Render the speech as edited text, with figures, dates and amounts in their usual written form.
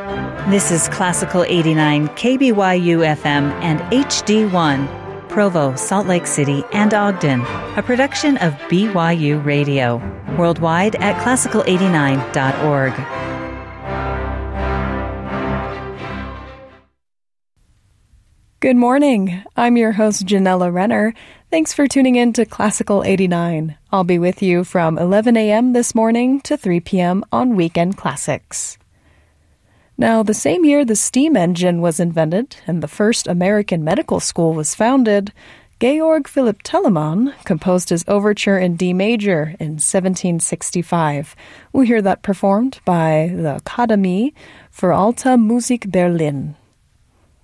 This is Classical 89 KBYU FM and HD1, Provo, Salt Lake City, and Ogden, a production of BYU Radio, worldwide at classical89.org. Good morning. I'm your host, Janella Renner. Thanks for tuning in to Classical 89. I'll be with you from 11 a.m. this morning to 3 p.m. on Weekend Classics. Now, the same year the steam engine was invented and the first American medical school was founded, Georg Philipp Telemann composed his overture in D major in 1765. We hear that performed by the Akademie für Alte Musik Berlin.